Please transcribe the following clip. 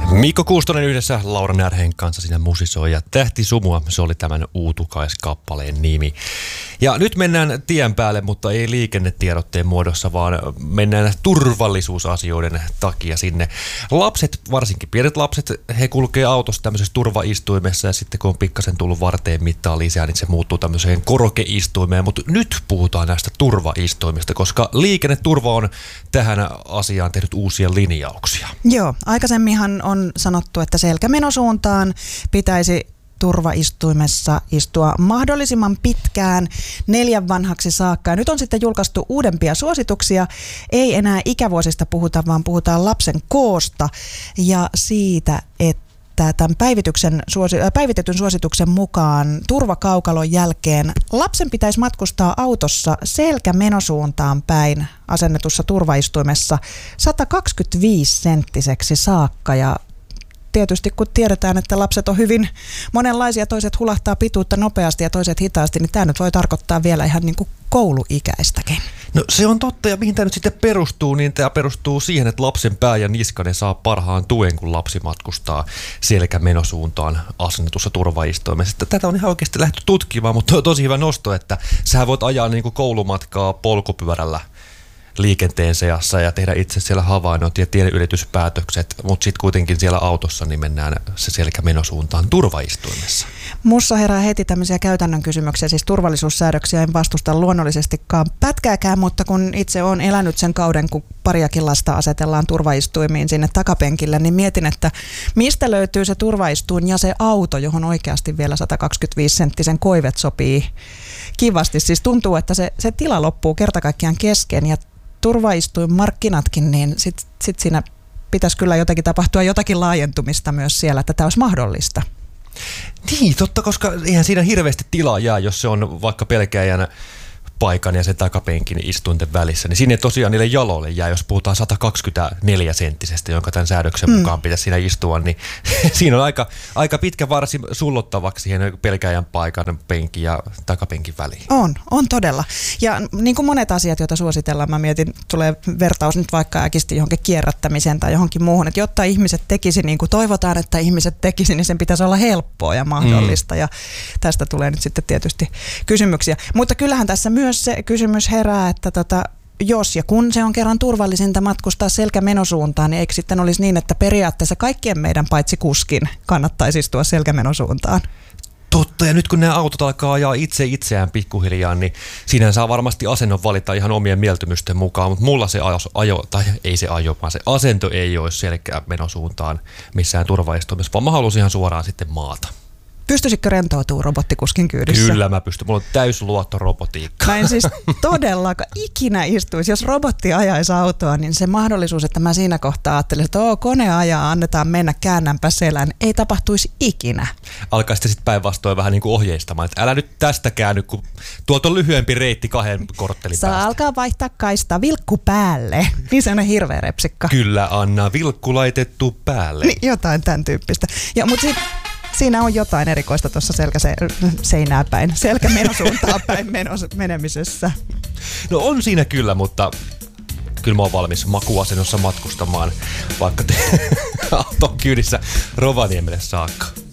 Mikko Kuustonen yhdessä Laura Närheen kanssa siinä musisoi ja Tähti sumua, se oli tämän Uutukais-kappaleen nimi. Ja nyt mennään tien päälle, mutta ei liikennetiedotteen muodossa, vaan mennään turvallisuusasioiden takia sinne. Lapset, varsinkin pienet lapset, he kulkee autossa tämmöisessä turvaistuimessa ja sitten kun on pikkasen tullut varteen mittaa lisää, niin se muuttuu tämmöiseen korokeistuimeen. Mutta nyt puhutaan näistä turvaistuimista, koska liikenneturva on tähän asiaan tehnyt uusia linjauksia. Joo, aikaisemminhan on sanottu, että selkämenosuuntaan pitäisi turvaistuimessa istua mahdollisimman pitkään 4 vanhaksi saakka. Ja nyt on sitten julkaistu uudempia suosituksia. Ei enää ikävuosista puhuta, vaan puhutaan lapsen koosta ja siitä, että tämän päivitetyn suosituksen mukaan turvakaukalon jälkeen lapsen pitäisi matkustaa autossa selkämenosuuntaan päin asennetussa turvaistuimessa 125-senttiseksi saakka. Ja tietysti kun tiedetään, että lapset on hyvin monenlaisia, toiset hulahtaa pituutta nopeasti ja toiset hitaasti, niin tämä nyt voi tarkoittaa vielä ihan niin kuin kouluikäistäkin. No se on totta, ja mihin tämä nyt sitten perustuu, niin tämä perustuu siihen, että lapsen pää ja niskanen saa parhaan tuen, kun lapsi matkustaa selkämenosuuntaan asennetussa turvaistuimessa. Tätä on ihan oikeasti lähdetty tutkimaan, mutta on tosi hyvä nosto, että sä voit ajaa niin kuin koulumatkaa polkupyörällä liikenteen seassa ja tehdä itse siellä havainnot ja tieylityspäätökset, mutta sitten kuitenkin siellä autossa niin mennään se selkämenosuuntaan turvaistuimessa. Mussa herää heti tämmöisiä käytännön kysymyksiä, siis turvallisuussäädöksiä en vastusta luonnollisestikaan pätkääkään, mutta kun itse olen elänyt sen kauden, kun pariakin lasta asetellaan turvaistuimiin sinne takapenkille, niin mietin, että mistä löytyy se turvaistuin ja se auto, johon oikeasti vielä 125-senttisen koivet sopii kivasti. Siis tuntuu, että se tila loppuu kerta kaikkiaan kesken ja turvaistuinmarkkinatkin, niin sit siinä pitäisi kyllä jotenkin tapahtua jotakin laajentumista myös siellä, että tämä olisi mahdollista. Niin, totta, koska eihän siinä hirveästi tilaa jää, jos se on vaikka pelkäjänä paikan ja sen takapenkin istuinten välissä, niin sinne tosiaan niille jaloille jää, jos puhutaan 124-senttisestä, jonka tämän säädöksen mukaan pitäisi siinä istua, niin siinä on aika pitkä varsi sullottavaksi siihen pelkäjän paikan penkin ja takapenkin väliin. On todella. Ja niin kuin monet asiat, joita suositellaan, mä mietin, tulee vertaus nyt vaikka äkisti johonkin kierrättämiseen tai johonkin muuhun, että jotta ihmiset tekisi niin kuin toivotaan, että ihmiset tekisi, niin sen pitäisi olla helppoa ja mahdollista ja tästä tulee nyt sitten tietysti kysymyksiä. Mutta kyllähän tässä myös se kysymys herää, että jos ja kun se on kerran turvallisinta matkustaa selkämenosuuntaan, niin eikö sitten olisi niin, että periaatteessa kaikkien meidän paitsi kuskin kannattaisi istua selkämenosuuntaan? Totta, ja nyt kun nämä autot alkaa ajaa itseään pikkuhiljaa, niin siinä saa varmasti asennon valita ihan omien mieltymysten mukaan, mutta mulla se vaan se asento ei ole selkämenosuuntaan missään turvaistuimessa, vaan mä halusin ihan suoraan sitten maata. Pystyisikö rentoutumaan robottikuskin kyydissä? Kyllä mä pystyn. Mulla on täysluotto robotiikkaan. Mä en siis todellakaan ikinä istuisi. Jos robotti ajaisi autoa, niin se mahdollisuus, että mä siinä kohtaa ajattelin, että kone ajaa, annetaan mennä, käännänpä selän, ei tapahtuisi ikinä. Alkaisi sitten päinvastoin vähän niin kuin ohjeistamaan, että älä nyt tästä käänny, kun tuolta on lyhyempi reitti 2 korttelin päästä. Saa alkaa vaihtaa kaista vilkku päälle. Niin se on hirveä repsikka. Kyllä, Anna, vilkku laitettu päälle. Niin, jotain tämän tyyppistä. Ja, mutta siinä on jotain erikoista tuossa seinää päin, selkämenosuuntaan päin menemisessä. No on siinä kyllä, mutta kyllä mä oon valmis makuasennossa matkustamaan vaikka auton kyydissä Rovaniemelle saakka.